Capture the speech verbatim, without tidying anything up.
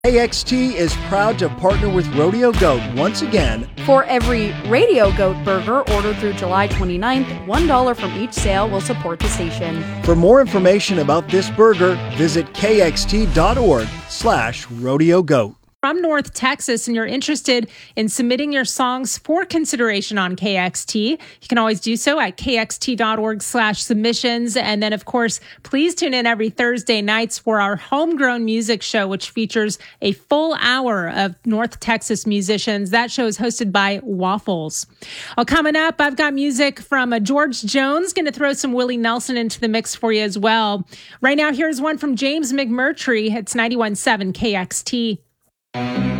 K X T is proud to partner with Rodeo Goat once again. For every Radio Goat burger ordered through July twenty-ninth, one dollar from each sale will support the station. For more information about this burger, visit kxt.org slash rodeo goat. From North Texas and you're interested in submitting your songs for consideration on K X T, you can always do so at kxt.org slash submissions. And then, of course, please tune in every Thursday nights for our Homegrown Music Show, which features a full hour of North Texas musicians. That show is hosted by Waffles. Well, coming up, I've got music from uh, George Jones. Going to throw some Willie Nelson into the mix for you as well. Right now, here's one from James McMurtry. It's ninety-one point seven K X T.